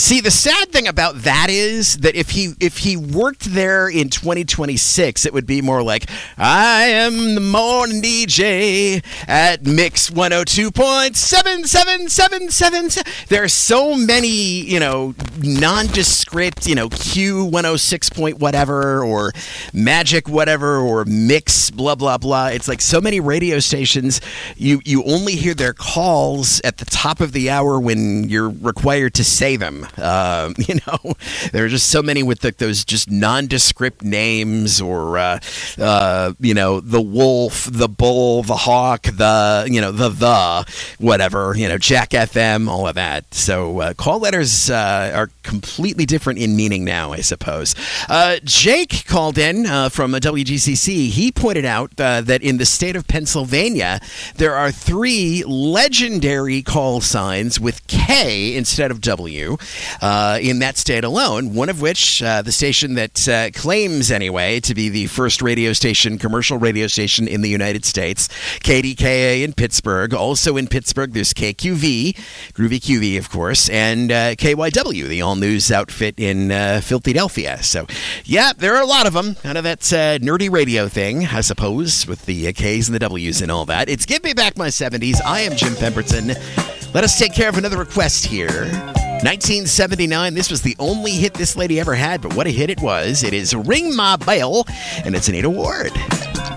See, the sad thing about that is that if he worked there in 2026, it would be more like, I am the morning DJ at Mix 102.77777. There are so many, nondescript, Q 106 point whatever, or Magic whatever, or Mix blah, blah, blah. It's like so many radio stations, you only hear their calls at the top of the hour when you're required to say them. There are just so many with those just nondescript names, or the wolf, the bull, the hawk, the whatever, Jack FM, all of that. So call letters are completely different in meaning now, I suppose. Jake called in from WGCC. He pointed out that in the state of Pennsylvania, there are 3 legendary call signs with K instead of W in that state alone, one of which, the station that claims, anyway, to be the first commercial radio station in the United States, KDKA in Pittsburgh. Also in Pittsburgh, there's KQV, Groovy QV, of course, and KYW, the all-news outfit in Philadelphia. So, yeah, there are a lot of them. Kind of that nerdy radio thing, I suppose, with the Ks and the Ws and all that. It's Give Me Back My 70s. I am Jim Pemberton. Let us take care of another request here. 1979, this was the only hit this lady ever had, but what a hit it was. It is Ring My Bell, and it's Anita Ward.